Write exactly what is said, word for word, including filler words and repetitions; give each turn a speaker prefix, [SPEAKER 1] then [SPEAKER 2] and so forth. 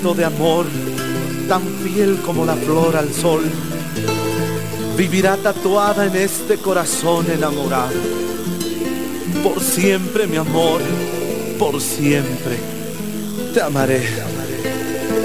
[SPEAKER 1] de amor, tan fiel como la flor al sol, vivirá tatuada en este corazón enamorado. Por siempre, mi amor, por siempre te amaré.